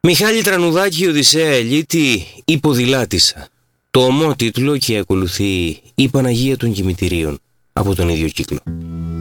Μιχάλη Τρανουδάκη, Οδυσσέα Ελίτη, η Ποδηλάτισσα. Το ομότιτλο και ακολουθεί η Παναγία των Κημητηρίων από τον ίδιο κύκλο.